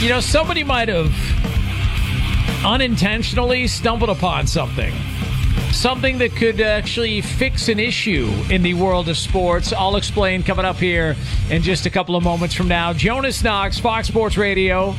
Somebody might have unintentionally stumbled upon something that could actually fix an issue in the world of sports. I'll explain coming up here in just a couple of moments from now. Jonas Knox, Fox Sports Radio.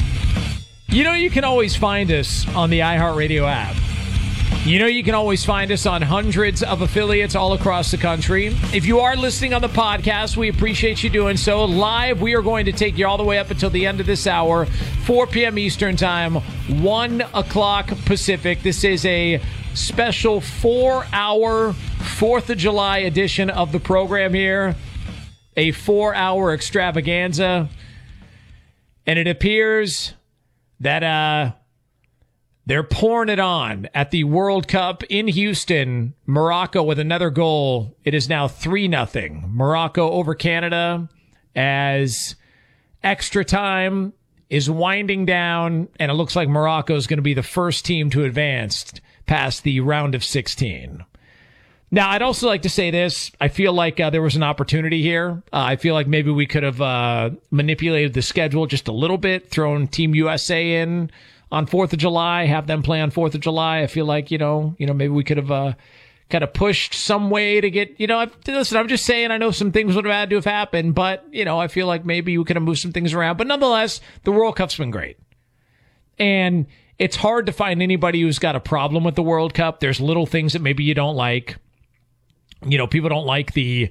You can always find us on the iHeartRadio app. You can always find us on hundreds of affiliates all across the country. If you are listening on the podcast, we appreciate you doing so. Live, we are going to take you all the way up until the end of this hour, 4 p.m. Eastern Time, 1 o'clock Pacific. This is a special 4-hour 4th of July edition of the program here. A 4-hour extravaganza. And it appears that they're pouring it on at the World Cup in Houston. Morocco with another goal. It is now 3-0. Morocco over Canada as extra time is winding down, and it looks like Morocco is going to be the first team to advance past the round of 16. Now, I'd also like to say this. I feel like there was an opportunity here. I feel like maybe we could have manipulated the schedule just a little bit, thrown Team USA in on 4th of July, have them play on 4th of July. I feel like, maybe we could have kind of pushed some way to get, listen, I'm just saying, I know some things would have had to have happened, but, I feel like maybe we could have moved some things around. But nonetheless, the World Cup's been great. And it's hard to find anybody who's got a problem with the World Cup. There's little things that maybe you don't like. People don't like the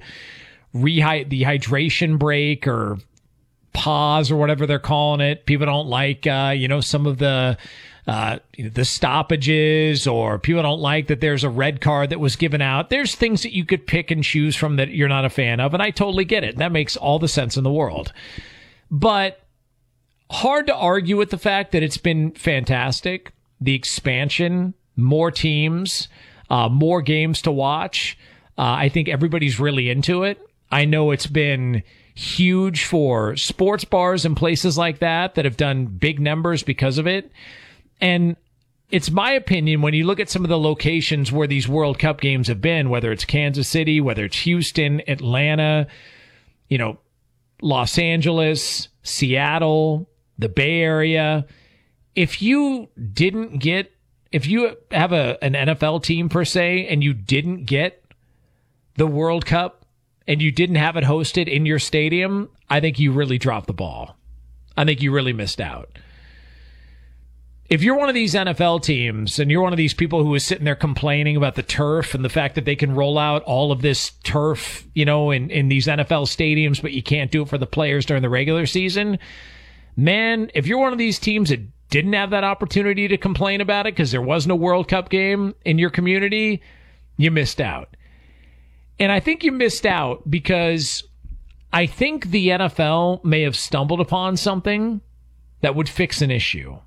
hydration break or pause or whatever they're calling it. People don't like, some of the stoppages, or people don't like that there's a red card that was given out. There's things that you could pick and choose from that you're not a fan of, and I totally get it. That makes all the sense in the world. But hard to argue with the fact that it's been fantastic. The expansion, more teams, more games to watch. I think everybody's really into it. I know it's been huge for sports bars and places like that have done big numbers because of it. And it's my opinion, when you look at some of the locations where these World Cup games have been, whether it's Kansas City, whether it's Houston, Atlanta, Los Angeles, Seattle, the Bay Area, if you have an NFL team per se and you didn't get the World Cup and you didn't have it hosted in your stadium, I think you really dropped the ball. I think you really missed out. If you're one of these NFL teams and you're one of these people who is sitting there complaining about the turf and the fact that they can roll out all of this turf, in these NFL stadiums, but you can't do it for the players during the regular season, man, if you're one of these teams that didn't have that opportunity to complain about it because there wasn't a World Cup game in your community, you missed out. And I think you missed out because I think the NFL may have stumbled upon something that would fix an issue.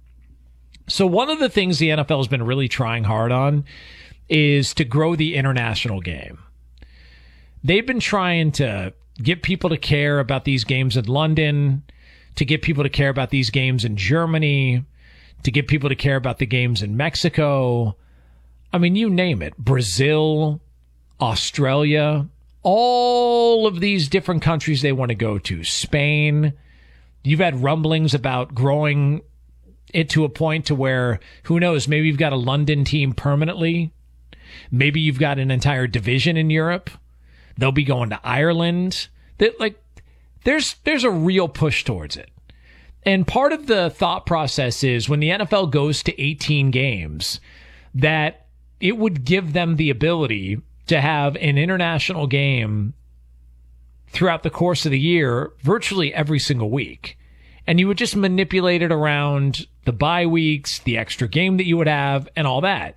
So one of the things the NFL has been really trying hard on is to grow the international game. They've been trying to get people to care about these games in London, to get people to care about these games in Germany, to get people to care about the games in Mexico. I mean, you name it. Brazil, Australia, all of these different countries they want to go to. Spain. You've had rumblings about growing it to a point to where, who knows, maybe you've got a London team permanently. Maybe you've got an entire division in Europe. They'll be going to Ireland. There's a real push towards it. And part of the thought process is when the NFL goes to 18 games, that it would give them the ability to have an international game throughout the course of the year, virtually every single week. And you would just manipulate it around the bye weeks, the extra game that you would have, and all that.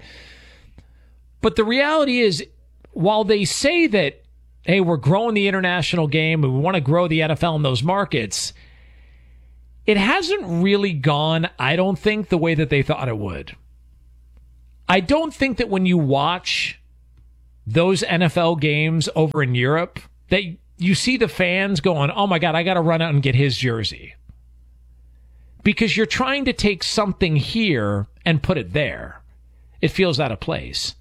But the reality is, while they say that, hey, we're growing the international game and we want to grow the NFL in those markets, it hasn't really gone, I don't think, the way that they thought it would. I don't think that when you watch those NFL games over in Europe, that you see the fans going, oh my God, I got to run out and get his jersey. Because you're trying to take something here and put it there. It feels out of place.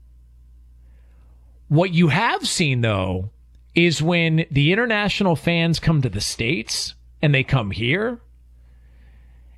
What you have seen, though, is when the international fans come to the States and they come here,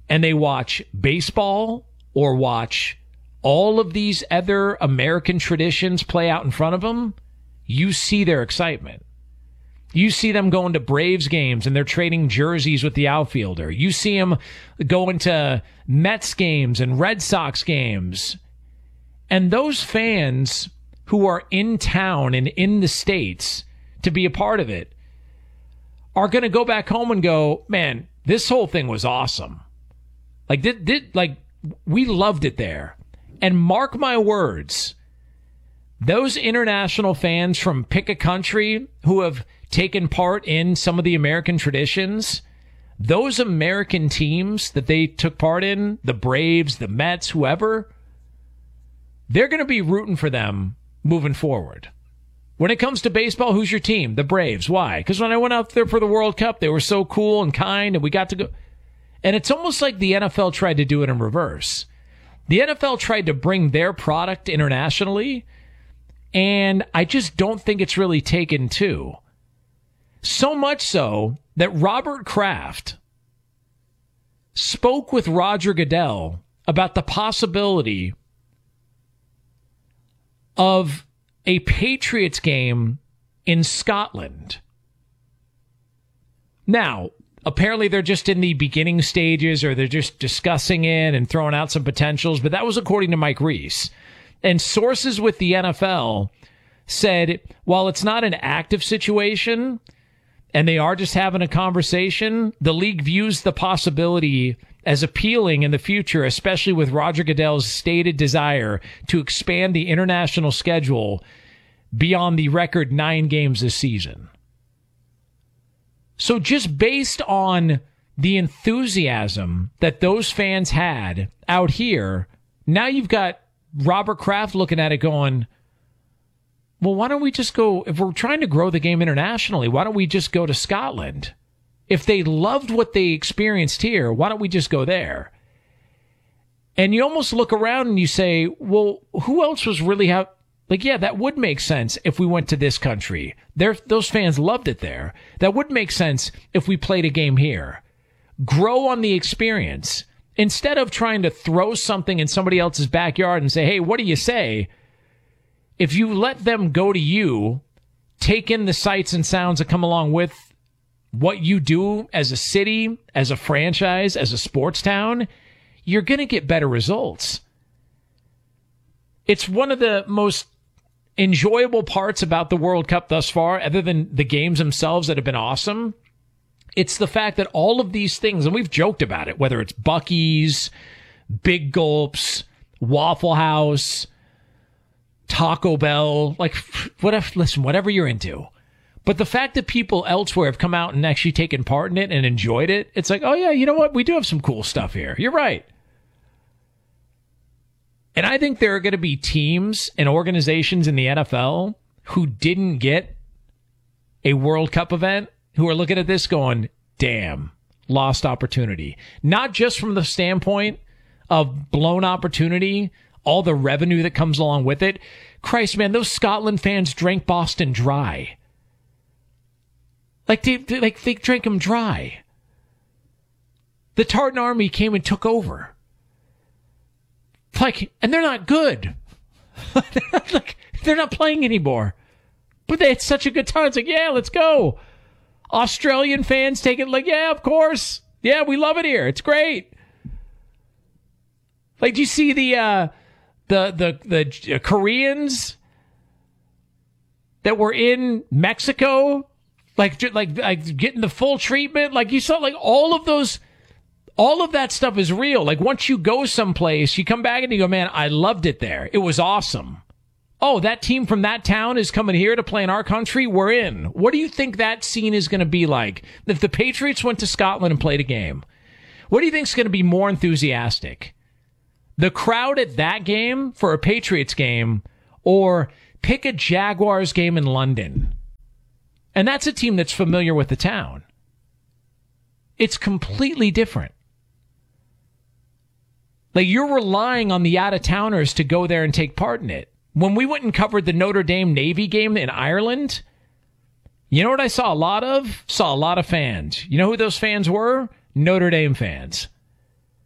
and they watch baseball or watch all of these other American traditions play out in front of them, you see their excitement. You see them going to Braves games and they're trading jerseys with the outfielder. You see them going to Mets games and Red Sox games. And those fans who are in town and in the States to be a part of it are going to go back home and go, man, this whole thing was awesome. Like, we loved it there. And mark my words, those international fans from pick a country who have taken part in some of the American traditions, those American teams that they took part in, the Braves, the Mets, whoever, they're going to be rooting for them moving forward. When it comes to baseball, who's your team? The Braves. Why? Because when I went out there for the World Cup, they were so cool and kind, and we got to go. And it's almost like the NFL tried to do it in reverse. The NFL tried to bring their product internationally, and I just don't think it's really taken to. So much so that Robert Kraft spoke with Roger Goodell about the possibility of a Patriots game in Scotland. Now, apparently they're just in the beginning stages, or they're just discussing it and throwing out some potentials, but that was according to Mike Reese. And sources with the NFL said, while it's not an active situation and they are just having a conversation, the league views the possibility as appealing in the future, especially with Roger Goodell's stated desire to expand the international schedule beyond the record 9 games this season. So just based on the enthusiasm that those fans had out here, now you've got Robert Kraft looking at it going, well, why don't we just go, if we're trying to grow the game internationally, why don't we just go to Scotland? If they loved what they experienced here, why don't we just go there? And you almost look around and you say, well, who else was really yeah, that would make sense if we went to this country. Those fans loved it there. That would make sense if we played a game here. Grow on the experience. Instead of trying to throw something in somebody else's backyard and say, hey, what do you say? If you let them go to you, take in the sights and sounds that come along with what you do as a city, as a franchise, as a sports town, you're going to get better results. It's one of the most enjoyable parts about the World Cup thus far, other than the games themselves that have been awesome. It's the fact that all of these things, and we've joked about it, whether it's Buc-ee's, Big Gulps, Waffle House, Taco Bell, whatever you're into. But the fact that people elsewhere have come out and actually taken part in it and enjoyed it, it's like, oh yeah, you know what? We do have some cool stuff here. You're right. And I think there are going to be teams and organizations in the NFL who didn't get a World Cup event who are looking at this going, damn, lost opportunity. Not just from the standpoint of blown opportunity, all the revenue that comes along with it. Christ, man, those Scotland fans drank Boston dry. They drank them dry. The Tartan Army came and took over. And they're not good. They're not playing anymore. But they had such a good time. It's like, yeah, let's go. Australian fans take it like, yeah, of course. Yeah, we love it here. It's great. Do you see the Koreans that were in Mexico, like getting the full treatment? You saw all of those. All of that stuff is real. Once you go someplace, you come back and you go, man, I loved it there. It was awesome. Oh, that team from that town is coming here to play in our country? We're in. What do you think that scene is going to be like? If the Patriots went to Scotland and played a game, what do you think is going to be more enthusiastic? The crowd at that game for a Patriots game, or pick a Jaguars game in London? And that's a team that's familiar with the town. It's completely different. You're relying on the out-of-towners to go there and take part in it. When we went and covered the Notre Dame Navy game in Ireland, you know what I saw a lot of? Saw a lot of fans. You know who those fans were? Notre Dame fans.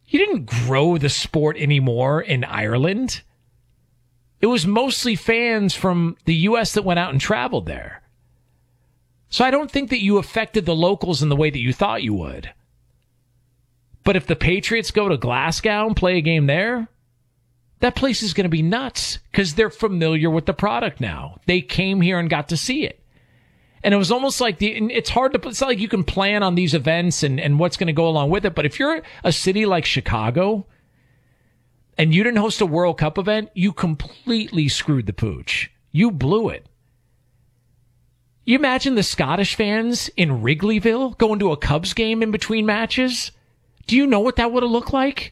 You didn't grow the sport anymore in Ireland. It was mostly fans from the U.S. that went out and traveled there. So I don't think that you affected the locals in the way that you thought you would. But if the Patriots go to Glasgow and play a game there, that place is going to be nuts because they're familiar with the product now. They came here and got to see it. And it was almost like it's hard to, it's not like you can plan on these events and what's going to go along with it. But if you're a city like Chicago and you didn't host a World Cup event, you completely screwed the pooch. You blew it. You imagine the Scottish fans in Wrigleyville going to a Cubs game in between matches? Do you know what that would have looked like?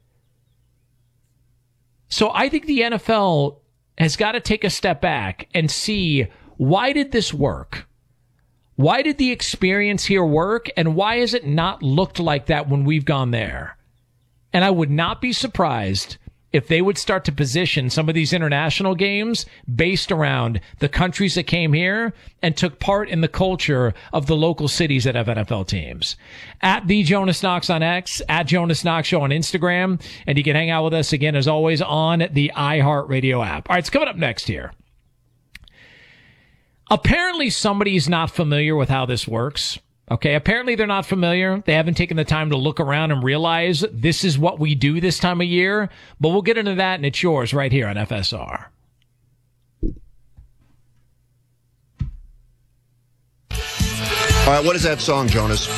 So I think the NFL has got to take a step back and see, why did this work? Why did the experience here work? And why has it not looked like that when we've gone there? And I would not be surprised if they would start to position some of these international games based around the countries that came here and took part in the culture of the local cities that have NFL teams. At the Jonas Knox on X, at Jonas Knox Show on Instagram, and you can hang out with us again, as always, on the iHeartRadio app. All right, it's coming up next here. Apparently somebody's not familiar with how this works. Okay, apparently they're not familiar. They haven't taken the time to look around and realize this is what we do this time of year. But we'll get into that, and it's yours right here on FSR. All right, what is that song, Jonas?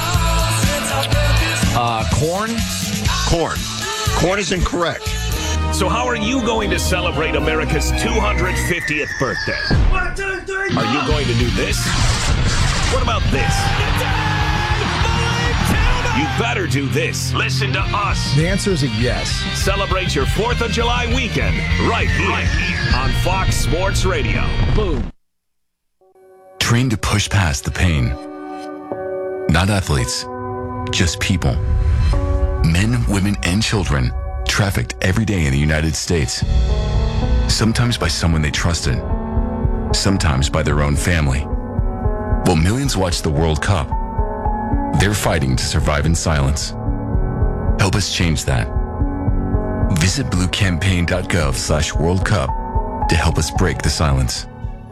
Corn? Corn. Corn is incorrect. So how are you going to celebrate America's 250th birthday? 1, 2, 3, Are you going to do this? What about this? You better do this. Listen to us. The answer is a yes. Celebrate your 4th of July weekend right here on Fox Sports Radio. Boom. Trained to push past the pain. Not athletes, just people. Men, women, and children trafficked every day in the United States. Sometimes by someone they trusted. Sometimes by their own family. While millions watch the World Cup, they're fighting to survive in silence. Help us change that. Visit bluecampaign.gov/World Cup to help us break the silence.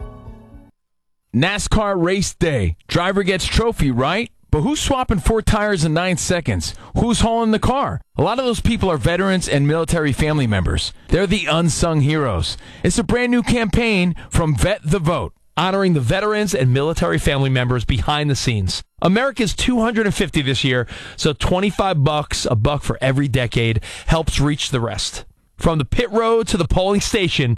NASCAR race day. Driver gets trophy, right? But who's swapping 4 tires in 9 seconds? Who's hauling the car? A lot of those people are veterans and military family members. They're the unsung heroes. It's a brand new campaign from Vet the Vote, honoring the veterans and military family members behind the scenes. America's 250 this year, so $25, a buck for every decade, helps reach the rest. From the pit road to the polling station,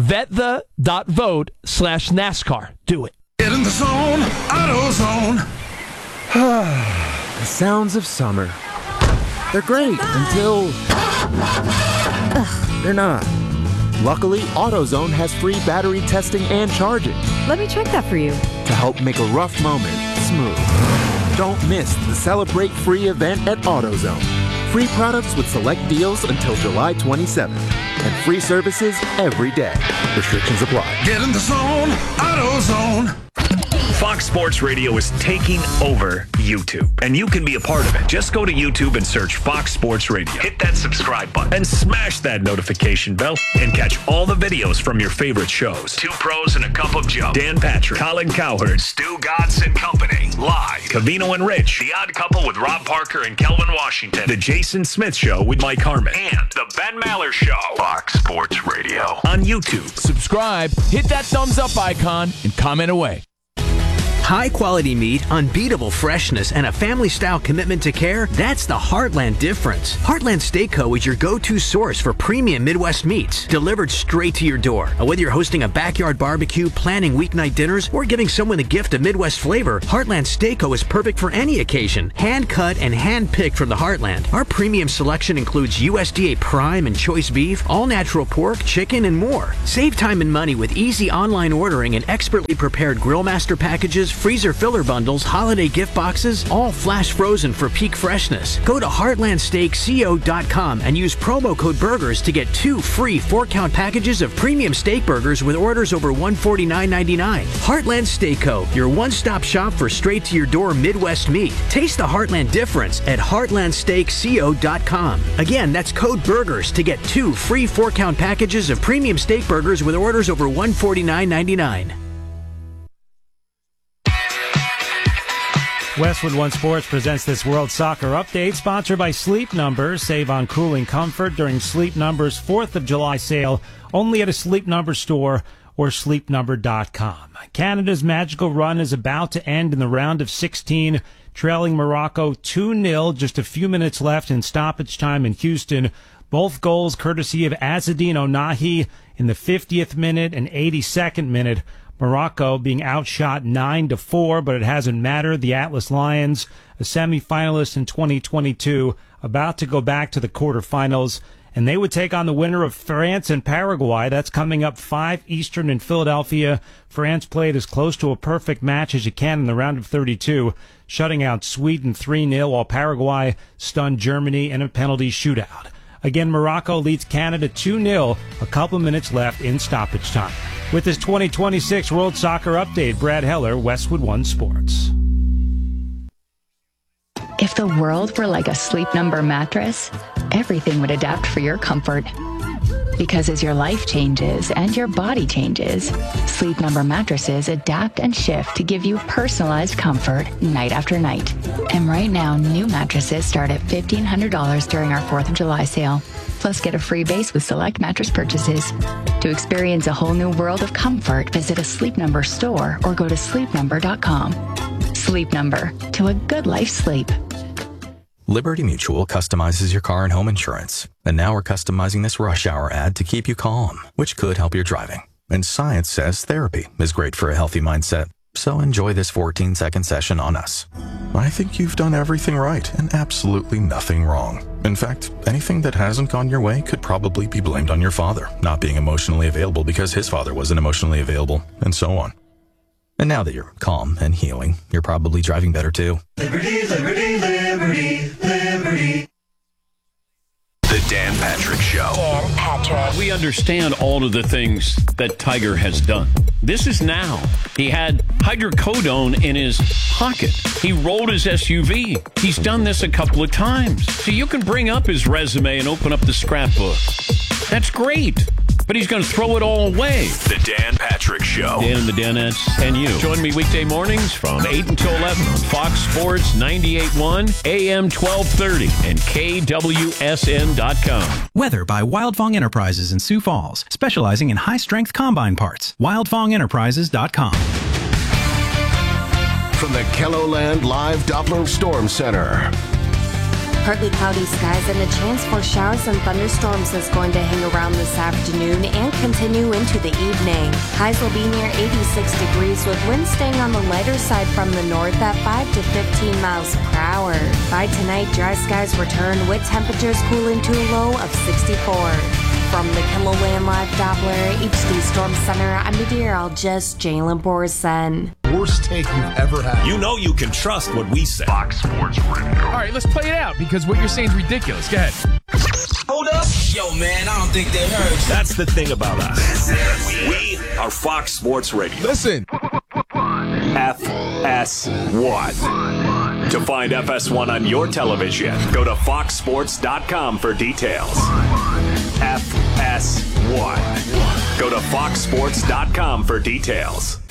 VetThe.vote/NASCAR. Do it. Get in the zone, AutoZone. The sounds of summer. They're great until they're not. Luckily, AutoZone has free battery testing and charging Let me check that for you. to help make a rough moment smooth. Don't miss the Celebrate Free event at AutoZone. Free products with select deals until July 27th. And free services every day. Restrictions apply. Get in the zone, AutoZone. Fox Sports Radio is taking over YouTube, and you can be a part of it. Just go to YouTube and search Fox Sports Radio. Hit that subscribe button and smash that notification bell and catch all the videos from your favorite shows. 2 Pros and a Cup of Joe, Dan Patrick, Colin Cowherd, Stu Gatz and Company, live, Covino and Rich, The Odd Couple with Rob Parker and Kelvin Washington, The Jason Smith Show with Mike Harmon, and The Ben Maller Show. Fox Sports Radio on YouTube. Subscribe, hit that thumbs up icon, and comment away. High-quality meat, unbeatable freshness, and a family-style commitment to care, that's the Heartland difference. Heartland Steak Co. is your go-to source for premium Midwest meats, delivered straight to your door. Whether you're hosting a backyard barbecue, planning weeknight dinners, or giving someone the gift of Midwest flavor, Heartland Steak Co. is perfect for any occasion. Hand-cut and hand-picked from the Heartland. Our premium selection includes USDA Prime and Choice Beef, all-natural pork, chicken, and more. Save time and money with easy online ordering and expertly prepared Grill Master packages freezer filler bundles, holiday gift boxes, all flash frozen for peak freshness. Go to heartlandsteakco.com and use promo code BURGERS to get 2 free 4-count packages of premium steak burgers with orders over $149.99. Heartland Steak Co., your one-stop shop for straight-to-your-door Midwest meat. Taste the Heartland difference at heartlandsteakco.com. Again, that's code BURGERS to get 2 free 4-count packages of premium steak burgers with orders over $149.99. Westwood One Sports presents this World Soccer Update, sponsored by Sleep Number. Save on cooling comfort during Sleep Number's 4th of July sale, only at a Sleep Number store or sleepnumber.com. Canada's magical run is about to end in the round of 16, trailing Morocco 2-0, just a few minutes left in stoppage time in Houston. Both goals courtesy of Azzedine Ounahi in the 50th minute and 82nd minute. Morocco being outshot 9-4, but it hasn't mattered. The Atlas Lions, a semifinalist in 2022, about to go back to the quarterfinals, and they would take on the winner of France and Paraguay. That's coming up 5 Eastern in Philadelphia. France played as close to a perfect match as you can in the round of 32, shutting out Sweden 3-0, while Paraguay stunned Germany in a penalty shootout. Again, Morocco leads Canada 2-0, a couple minutes left in stoppage time. With this 2026 World Soccer Update, Brad Heller, Westwood One Sports. If the world were like a Sleep Number mattress, everything would adapt for your comfort. Because as your life changes and your body changes, Sleep Number mattresses adapt and shift to give you personalized comfort night after night. And right now, new mattresses start at $1,500 during our 4th of July sale. Plus, get a free base with select mattress purchases. To experience a whole new world of comfort, visit a Sleep Number store or go to sleepnumber.com. Sleep Number, to a good life sleep. Liberty Mutual customizes your car and home insurance. And now we're customizing this rush hour ad to keep you calm, which could help your driving. And science says therapy is great for a healthy mindset. So enjoy this 14-second session on us. I think you've done everything right and absolutely nothing wrong. In fact, anything that hasn't gone your way could probably be blamed on your father not being emotionally available because his father wasn't emotionally available, and so on. And now that you're calm and healing, you're probably driving better too. Liberty, liberty, liberty, liberty. The Dan Patrick Show. Dan Patrick. We understand all of the things that Tiger has done. This is now. He had hydrocodone in his pocket. He rolled his SUV. He's done this a couple of times. So you can bring up his resume and open up the scrapbook. That's great. But he's going to throw it all away. The Dan Patrick Show. Dan and the Danettes and you. Join me weekday mornings from 8 until 11 on Fox Sports 98.1, AM 1230, and KWSN.com. Weather by Wildfong Enterprises in Sioux Falls, specializing in high-strength combine parts. WildfongEnterprises.com. From the KELOLAND Live Doppler Storm Center. Partly cloudy skies and a chance for showers and thunderstorms is going to hang around this afternoon and continue into the evening. Highs will be near 86 degrees with winds staying on the lighter side from the north at 5 to 15 miles per hour. By tonight, dry skies return with temperatures cooling to a low of 64. From the KELOLAND Live Doppler HD Storm Center, I'm meteorologist Jalen Borson. Worst take you've ever had. You know you can trust what we say. Fox Sports Radio. All right, let's play it out because what you're saying is ridiculous. Go ahead. Hold up. Yo, man, I don't think they heard. That's the thing about us. We are Fox Sports Radio. Listen. FS1. To find FS1 on your television, go to foxsports.com for details. FS1. Go to foxsports.com for details.